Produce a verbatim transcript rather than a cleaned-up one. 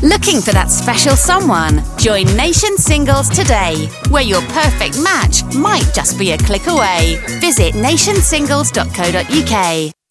Looking for that special someone? Join Nation Singles today, where your perfect match might just be a click away. Visit nation singles dot co dot uk.